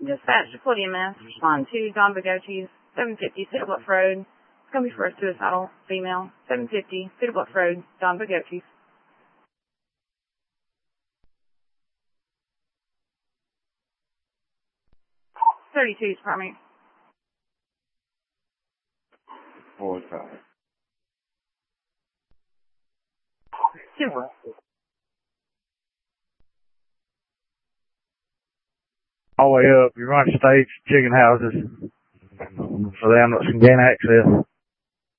Dispatch to Florida EMS. Respond to Don Bogotti's 750 Cedar Bluff Road. It's going to be for a suicidal female. 750 Cedar Bluff Road, Don Bogotti's. 32's primary. 45. Super. All the way up, United States chicken houses. So them that can gain access.